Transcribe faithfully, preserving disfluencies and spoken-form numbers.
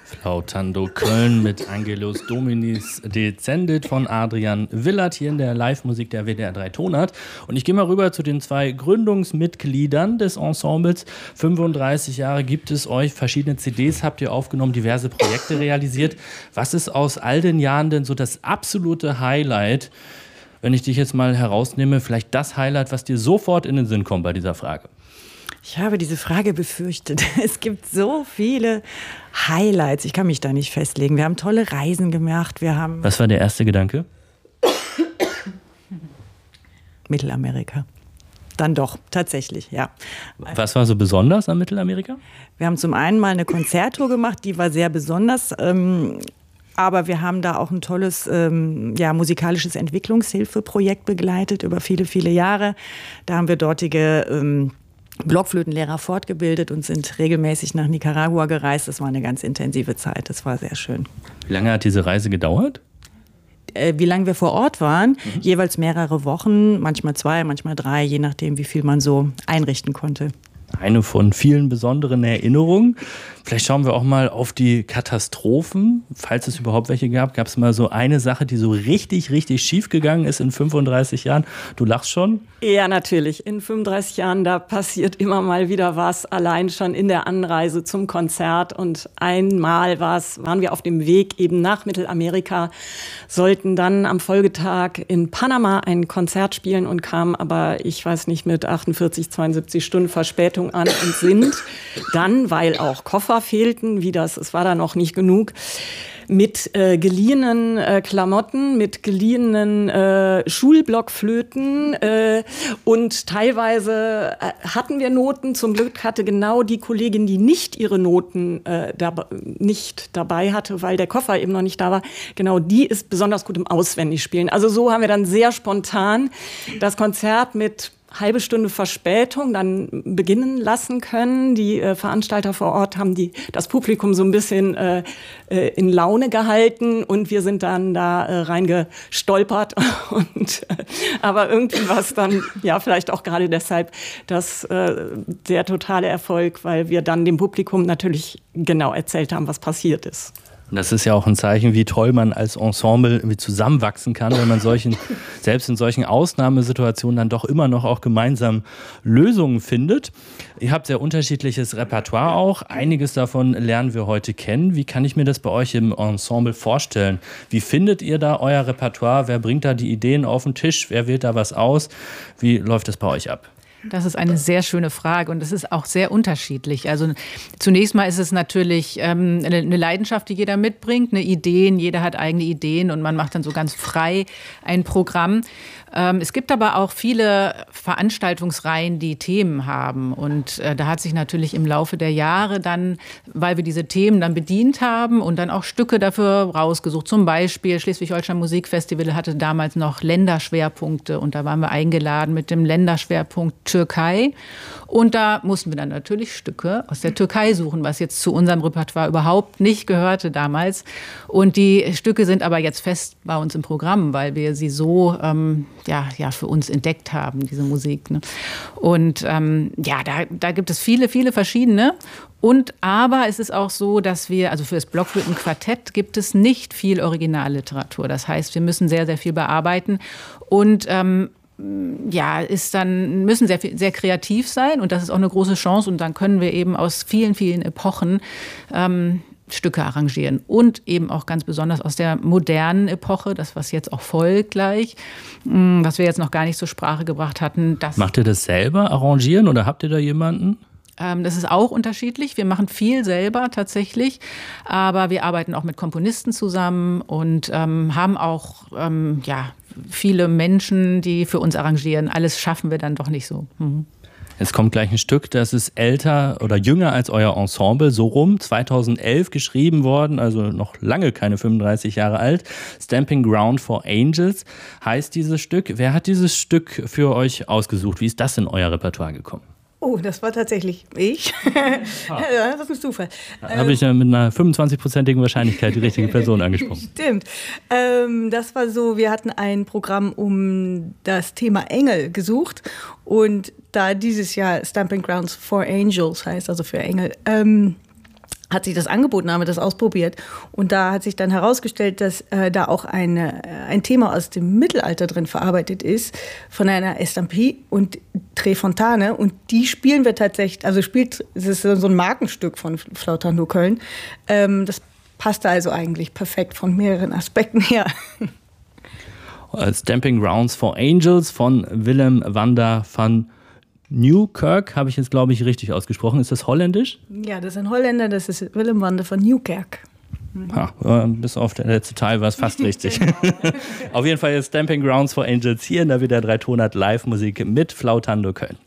Flautando Köln mit Angelus Dominis Descendit von Adrian Willert hier in der Live-Musik der W D R drei Tonart. Und ich gehe mal rüber zu den zwei Gründungsmitgliedern des Ensembles. fünfunddreißig Jahre gibt es euch, verschiedene C Ds habt ihr aufgenommen, diverse Projekte realisiert. Was ist aus all den Jahren denn so das absolute Highlight, wenn ich dich jetzt mal herausnehme, vielleicht das Highlight, was dir sofort in den Sinn kommt bei dieser Frage? Ich habe diese Frage befürchtet. Es gibt so viele Highlights. Ich kann mich da nicht festlegen. Wir haben tolle Reisen gemacht. Wir haben Was war der erste Gedanke? Mittelamerika. Dann doch, tatsächlich, ja. Was war so besonders an Mittelamerika? Wir haben zum einen mal eine Konzerttour gemacht, die war sehr besonders. Ähm, aber wir haben da auch ein tolles ähm, ja, musikalisches Entwicklungshilfeprojekt begleitet über viele, viele Jahre. Da haben wir dortige ähm, Blockflötenlehrer fortgebildet und sind regelmäßig nach Nicaragua gereist. Das war eine ganz intensive Zeit. Das war sehr schön. Wie lange hat diese Reise gedauert? Äh, wie lange wir vor Ort waren? Mhm. Jeweils mehrere Wochen, manchmal zwei, manchmal drei, je nachdem, wie viel man so einrichten konnte. Eine von vielen besonderen Erinnerungen. Vielleicht schauen wir auch mal auf die Katastrophen, falls es überhaupt welche gab. Gab es mal so eine Sache, die so richtig, richtig schief gegangen ist in fünfunddreißig Jahren? Du lachst schon? Ja, natürlich. In fünfunddreißig Jahren, da passiert immer mal wieder was, allein schon in der Anreise zum Konzert. Und einmal war's, waren wir auf dem Weg eben nach Mittelamerika, sollten dann am Folgetag in Panama ein Konzert spielen und kamen aber, ich weiß nicht, mit achtundvierzig, zweiundsiebzig Stunden Verspätung an und sind dann, weil auch Koffer fehlten, wie das, es war da noch nicht genug, mit äh, geliehenen äh, Klamotten, mit geliehenen äh, Schulblockflöten äh, und teilweise äh, hatten wir Noten. Zum Glück hatte genau die Kollegin, die nicht ihre Noten äh, dab- nicht dabei hatte, weil der Koffer eben noch nicht da war, genau die ist besonders gut im Auswendigspielen. Also so haben wir dann sehr spontan das Konzert mit halbe Stunde Verspätung dann beginnen lassen können. Die äh, Veranstalter vor Ort haben die, das Publikum so ein bisschen äh, äh, in Laune gehalten und wir sind dann da äh, reingestolpert. Und, äh, aber irgendwie war es dann, ja vielleicht auch gerade deshalb, das, äh, der totale Erfolg, weil wir dann dem Publikum natürlich genau erzählt haben, was passiert ist. Und das ist ja auch ein Zeichen, wie toll man als Ensemble irgendwie zusammenwachsen kann, wenn man solchen, selbst in solchen Ausnahmesituationen dann doch immer noch auch gemeinsam Lösungen findet. Ihr habt sehr unterschiedliches Repertoire auch. Einiges davon lernen wir heute kennen. Wie kann ich mir das bei euch im Ensemble vorstellen? Wie findet ihr da euer Repertoire? Wer bringt da die Ideen auf den Tisch? Wer wählt da was aus? Wie läuft das bei euch ab? Das ist eine sehr schöne Frage und es ist auch sehr unterschiedlich. Also zunächst mal ist es natürlich ähm, eine, eine Leidenschaft, die jeder mitbringt, eine Ideen, jeder hat eigene Ideen und man macht dann so ganz frei ein Programm. Ähm, es gibt aber auch viele Veranstaltungsreihen, die Themen haben und äh, da hat sich natürlich im Laufe der Jahre dann, weil wir diese Themen dann bedient haben und dann auch Stücke dafür rausgesucht. Zum Beispiel Schleswig-Holstein Musikfestival hatte damals noch Länderschwerpunkte und da waren wir eingeladen mit dem Länderschwerpunkt Türkei. Und da mussten wir dann natürlich Stücke aus der Türkei suchen, was jetzt zu unserem Repertoire überhaupt nicht gehörte damals. Und die Stücke sind aber jetzt fest bei uns im Programm, weil wir sie so ähm, ja, ja, für uns entdeckt haben, diese Musik. Ne? Und ähm, ja, da, da gibt es viele, viele verschiedene. Und aber es ist auch so, dass wir, also für das Blockflötenquartett gibt es nicht viel Originalliteratur. Das heißt, wir müssen sehr, sehr viel bearbeiten. Und ähm, ja, ist dann, müssen sehr, sehr kreativ sein und das ist auch eine große Chance und dann können wir eben aus vielen, vielen Epochen ähm, Stücke arrangieren und eben auch ganz besonders aus der modernen Epoche, das was jetzt auch folgt gleich, was wir jetzt noch gar nicht zur Sprache gebracht hatten. Das Macht ihr das selber, arrangieren oder habt ihr da jemanden? Das ist auch unterschiedlich. Wir machen viel selber tatsächlich, aber wir arbeiten auch mit Komponisten zusammen und ähm, haben auch ähm, ja, viele Menschen, die für uns arrangieren. Alles schaffen wir dann doch nicht so. Mhm. Jetzt kommt gleich ein Stück, das ist älter oder jünger als euer Ensemble, so rum, zweitausendelf geschrieben worden, also noch lange keine fünfunddreißig Jahre alt. Stamping Ground for Angels heißt dieses Stück. Wer hat dieses Stück für euch ausgesucht? Wie ist das in euer Repertoire gekommen? Oh, das war tatsächlich ich. Ah. Ja, das ist ein Zufall. Da habe ich ja mit einer fünfundzwanzig-prozentigen Wahrscheinlichkeit die richtige Person angesprochen. Stimmt. Ähm, das war so, wir hatten ein Programm um das Thema Engel gesucht. Und da dieses Jahr Stamping Grounds for Angels heißt, also für Engel, ähm, hat sich das angeboten, haben wir das ausprobiert. Und da hat sich dann herausgestellt, dass äh, da auch eine, ein Thema aus dem Mittelalter drin verarbeitet ist, von einer Estampie und Tre Fontane. Und die spielen wir tatsächlich, also spielt, es ist so ein Markenstück von Flautando Köln. Ähm, das passte also eigentlich perfekt von mehreren Aspekten her. Stamping Grounds for Angels von Willem Wander van Nieuwkerk, habe ich jetzt, glaube ich, richtig ausgesprochen. Ist das holländisch? Ja, das ist ein Holländer, das ist Willem Wander van Nieuwkerk. Ha, äh, bis auf der letzte Teil war es fast richtig. Genau. Auf jeden Fall ist Stamping Grounds for Angels hier in der W D R drei Tonart Live-Musik mit Flautando Köln.